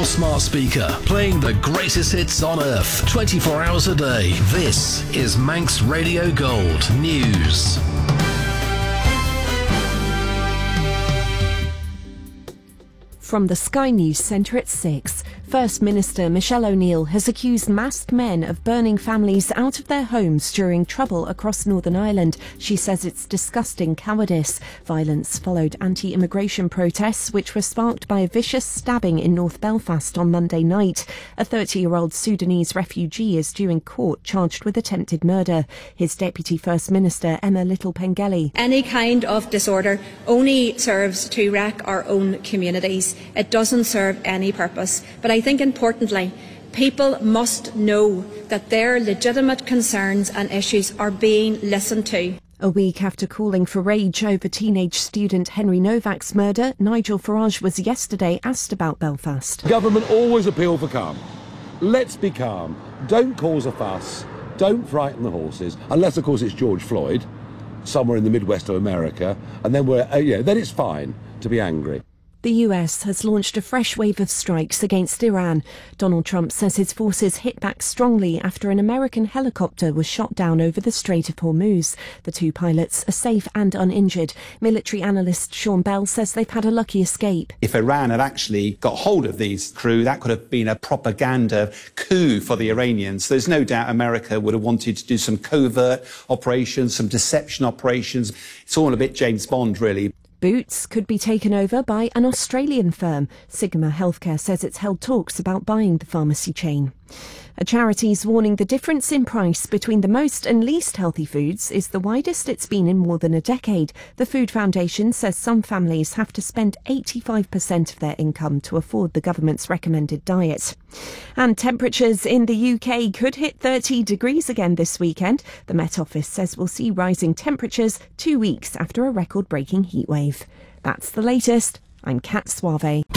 smart speaker, playing the greatest hits on earth, 24 hours a day. This is Manx Radio Gold News. From the Sky News Centre at 6, First Minister Michelle O'Neill has accused masked men of burning families out of their homes during trouble across Northern Ireland. She says it's disgusting cowardice. Violence followed anti-immigration protests, which were sparked by a vicious stabbing in North Belfast on Monday night. A 30-year-old Sudanese refugee is due in court charged with attempted murder. His Deputy First Minister, Emma Little-Pengelly. Any kind of disorder only serves to wreck our own communities. It doesn't serve any purpose. But I think importantly, people must know that their legitimate concerns and issues are being listened to. A week after calling for rage over teenage student Henry Novak's murder, Nigel Farage was yesterday asked about Belfast. Government always appeal for calm. Let's be calm. Don't cause a fuss. Don't frighten the horses. Unless, of course, it's George Floyd, somewhere in the Midwest of America. And then then it's fine to be angry. The US has launched a fresh wave of strikes against Iran. Donald Trump says his forces hit back strongly after an American helicopter was shot down over the Strait of Hormuz. The two pilots are safe and uninjured. Military analyst Sean Bell says they've had a lucky escape. If Iran had actually got hold of these crew, that could have been a propaganda coup for the Iranians. There's no doubt America would have wanted to do some covert operations, some deception operations. It's all a bit James Bond, really. Boots could be taken over by an Australian firm. Sigma Healthcare says it's held talks about buying the pharmacy chain. A charity's warning the difference in price between the most and least healthy foods is the widest it's been in more than a decade. The Food Foundation says some families have to spend 85% of their income to afford the government's recommended diet. And temperatures in the UK could hit 30 degrees again this weekend. The Met Office says we'll see rising temperatures 2 weeks after a record-breaking heatwave. That's the latest. I'm Kat Suave.